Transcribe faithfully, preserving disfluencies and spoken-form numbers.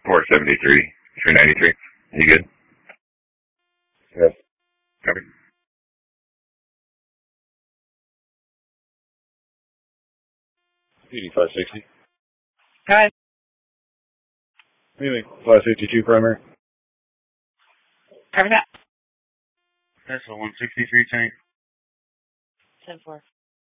four seventy-three, three ninety-three. You good? Yes. Copy. eighty-five sixty. Hi. Maybe five fifty-two primary. Cover that. That's a one sixty-three tank. ten four.